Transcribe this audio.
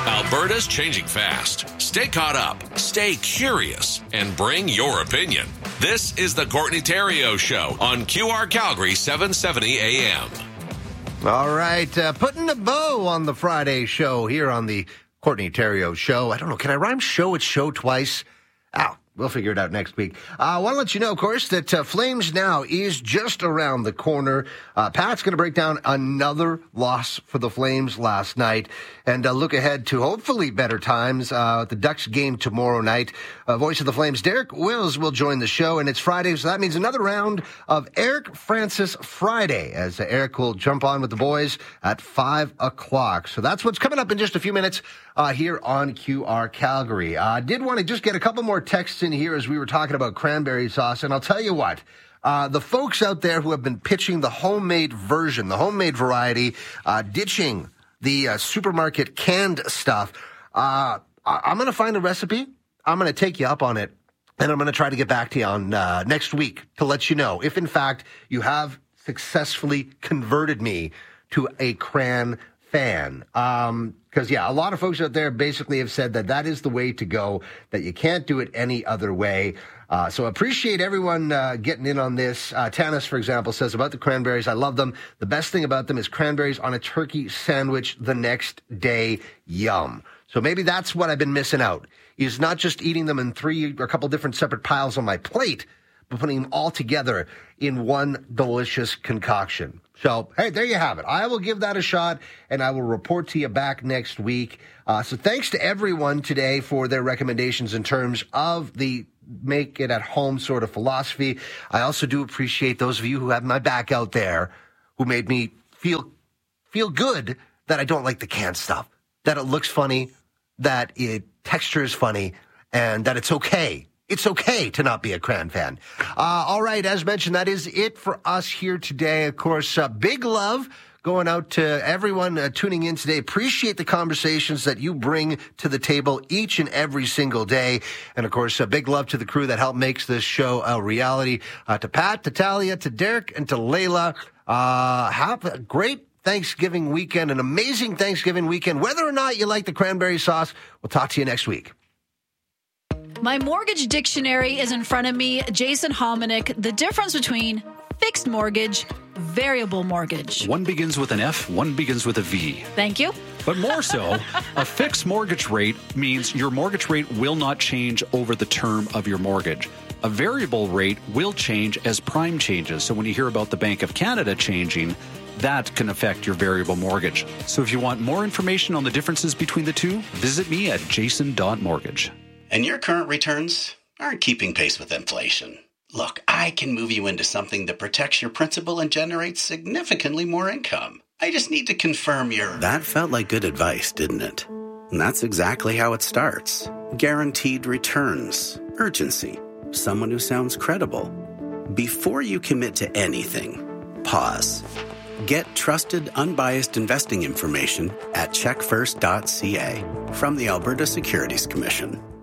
Alberta's changing fast. Stay caught up, stay curious, and bring your opinion. This is the Courtney Theriault Show on QR Calgary 770 AM. All right, putting a bow on the Friday show here on the Courtney Theriault Show. I don't know, can I rhyme show? It's show twice. We'll figure it out next week. I want to let you know, of course, that Flames Now is just around the corner. Pat's going to break down another loss for the Flames last night and look ahead to hopefully better times at the Ducks game tomorrow night. Voice of the Flames, Derek Wills, will join the show, and it's Friday, so that means another round of Eric Francis Friday, as Eric will jump on with the boys at 5 o'clock. So that's what's coming up in just a few minutes here on QR Calgary. I did want to just get a couple more texts in here as we were talking about cranberry sauce, and I'll tell you what, the folks out there who have been pitching the homemade version, the homemade variety, ditching the supermarket canned stuff, I'm going to find a recipe. I'm going to take you up on it, and I'm going to try to get back to you on next week to let you know if, in fact, you have successfully converted me to a cran fan. Because, a lot of folks out there basically have said that that is the way to go, that you can't do it any other way. So appreciate everyone getting in on this. Tanis, for example, says about the cranberries, I love them. The best thing about them is cranberries on a turkey sandwich the next day. Yum. So maybe that's what I've been missing out, is not just eating them in a couple different separate piles on my plate, but putting them all together in one delicious concoction. So, hey, there you have it. I will give that a shot, and I will report to you back next week. So thanks to everyone today for their recommendations in terms of the make it at home sort of philosophy. I also do appreciate those of you who have my back out there, who made me feel good that I don't like the canned stuff, that it looks funny, that it texture is funny, and that it's okay. It's okay to not be a cran fan. All right, as mentioned, that is it for us here today. Of course, big love going out to everyone tuning in today. Appreciate the conversations that you bring to the table each and every single day. And, of course, big love to the crew that helped makes this show a reality. To Pat, to Talia, to Derek, and to Layla. Have a great Thanksgiving weekend, an amazing Thanksgiving weekend. Whether or not you like the cranberry sauce, we'll talk to you next week. My mortgage dictionary is in front of me. Jason Hominick, the difference between fixed mortgage, variable mortgage. One begins with an F, one begins with a V. Thank you. But more so, a fixed mortgage rate means your mortgage rate will not change over the term of your mortgage. A variable rate will change as prime changes. So when you hear about the Bank of Canada changing, that can affect your variable mortgage. So if you want more information on the differences between the two, visit me at jason.mortgage. And your current returns aren't keeping pace with inflation. Look, I can move you into something that protects your principal and generates significantly more income. I just need to confirm your... That felt like good advice, didn't it? And that's exactly how it starts. Guaranteed returns. Urgency. Someone who sounds credible. Before you commit to anything, pause. Get trusted, unbiased investing information at checkfirst.ca from the Alberta Securities Commission.